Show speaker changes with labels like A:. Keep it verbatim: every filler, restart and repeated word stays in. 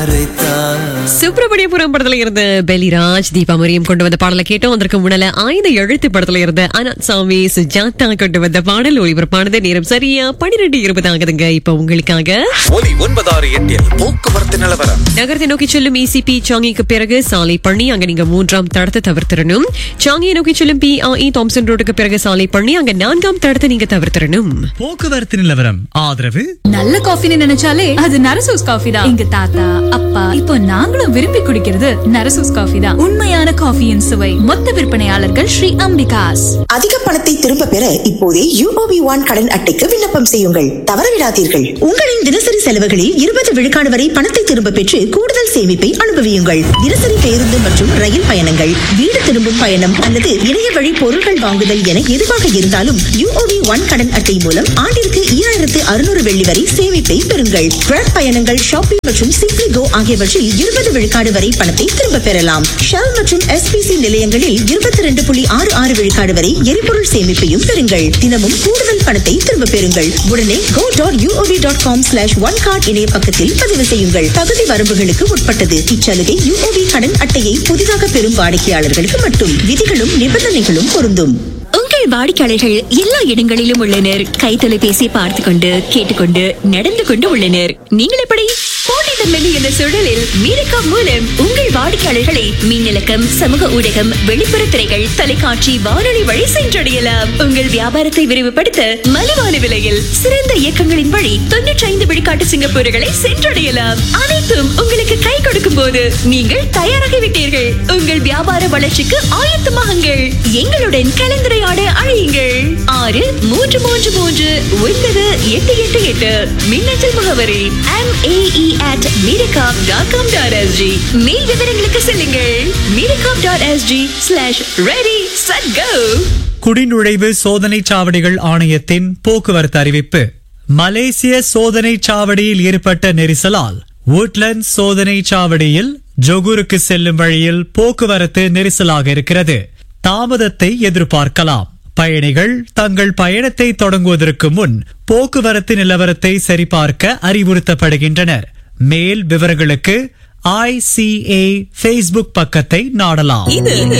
A: சுப்பிரமணியபுரம் படத்துல இருந்து பெலிராஜ் தீபா மரியம் கொண்டு வந்த பாடலை கேட்டோம். அதற்கு முன்னால ஐந்து எழுத்து படத்துல இருந்து அனந்த் சாமி சுஜாதா கொண்டு வந்த பாடல் ஒளிபரப்பானது. நேரம் சரியா பனிரெண்டு இருபது ஆகுதுங்க. இப்ப உங்களுக்காக
B: ஒலி ஒன்பதாறு எட்டில் போக்குவரத்து நிலவரம்.
A: நகரத்தை நோக்கி செல்லும் இசிபி சாங்கிக்கு பிறகு சாலை பண்ணி அங்க நீங்க மூன்றாம் தடத்தை தவிர்த்திடணும். சாங்கியை நோக்கி செல்லும் பிஐஇ தாம்சன் ரோடுக்கு பிறகு சாலை பண்ணி அங்க நான்காம் தடத்தை நீங்க தவிர்த்திடணும்.
C: போக்குவரத்து நிலவரம் ஆதரவு.
D: நல்ல காஃபின்னு நினைச்சாலே அது நரசூஸ் காஃபி தான். எங்க தாத்தா அப்பா இப்போ நாங்களும் விரும்பி குடிக்கிறது நரசூஸ் காஃபி தான். உண்மையான காஃபியின் சுவை. மொத்த விற்பனையாளர்கள் ஸ்ரீ அம்பிகாஸ்.
E: அதிக பணத்தை திரும்ப பெற இப்போதே யூஓபி ஒன் கடன் அட்டைக்கு விண்ணப்பம் செய்யுங்கள். தவறவிடாதீர்கள். உங்களின் தினசரி செலவுகளில் இருபது விழுக்காடு வரை பணத்தை திரும்ப பெற்று கூடுதல் சேமிப்பை அனுபவியுங்கள். தினசரி பேருந்து மற்றும் ரயில் பயணங்கள், வீடு திரும்பும் பயணம் அல்லது இணைய வழி பொருட்கள் வாங்குதல் என எதுவாக இருந்தாலும் யூஓபி ஒன் கடன் அட்டை மூலம் ஆண்டிற்கு ஈராயிரத்து அறுநூறு வெள்ளி வரை சேமிப்பை பெறுங்கள். ட்ராக் பயணங்கள், ஷாப்பிங் மற்றும் சிப்ளி கோ ஆகியவற்றில் இருபது விழுக்காடு வரை பணத்தை திரும்ப பெறலாம். ஷெல் மற்றும் எஸ்பிசி நிலையங்களில் இருபத்தி ரெண்டு புள்ளி ஆறு ஆறு விழுக்காடு வரை எரிபொருள் சேமிப்பையும் பெறுங்கள். தினமும் கூடுதல் பணத்தை திரும்ப பெறுங்கள். உடனே go dot UOB dot com slash one card இணைய பக்கத்தில் பதிவு செய்யுங்கள். தகுதி வரம்புகளுக்கு உட்பட்டது. இச்சலுகை யூஓபி கடன் அட்டையை புதிதாக பெறும் வாடிக்கையாளர்களுக்கு மட்டும். விதிகளும் நிபந்தனைகளும் பொருந்தும்.
F: உங்கள் வாடிக்கையாளர்கள் எல்லா இடங்களிலும் உள்ளனர். கைத்தொலைபேசி பார்த்து கொண்டு கேட்டுக்கொண்டு நடந்து கொண்டு உள்ளனர். நீங்கள் எப்படி போட்டித்தன்மை என்ற சூழலில் மீரக்கா மூலம் உங்கள் வாடிக்கையாளர்களை மின்னலக்கம், சமூக ஊடகம், வெளிப்புற திரைகள், தொலைக்காட்சி, வானொலி வழி சென்றடையலாம். உங்கள் வியாபாரத்தை விரிவுபடுத்த மலிவான விலையில் சிறந்த இயக்கங்களின் வழி தொன்னூற்றி ஐந்து விழுக்காட்டு சிங்கப்பூர்களை சென்றடையலாம். அனைத்தும் உங்களுக்கு கை கொடுக்கும் போது நீங்கள் தயாராகிவிட்டீர்கள். உங்கள் வியாபார வளர்ச்சிக்கு ஆயத்தமாகுங்கள். எங்களுடன் கலந்துரையாட அழையுங்கள். ஆறு மூன்று மூன்று மூன்று ஒன்பது எட்டு எட்டு எட்டு. மின்னஞ்சல் முகவரி M A E at மீரகாப் dot com dot SG. மேல் விவரங்களுக்கு செல்லுங்கள். மீரகாப் dot SG slash ready set go.
C: குடிநுழைவு சோதனை சாவடிகள் ஆணையத்தின் போக்குவரத்து அறிவிப்பு. மலேசிய சோதனை சாவடியில் ஏற்பட்ட நெரிசலால் woodlands சோதனை சாவடியில் ஜொகூருக்கு செல்லும் வழியில் போக்குவரத்து நெரிசலாக இருக்கிறது. தாமதத்தை எதிர்பார்க்கலாம். பயணிகள் தங்கள் பயணத்தை தொடங்குவதற்கு முன் போக்குவரத்து நிலவரத்தை சரிபார்க்க அறிவுறுத்தப்படுகின்றனர். மேல் விவரங்களுக்கு ஐ சி ஏ Facebook பக்கத்தை நாடலாம்.
F: இது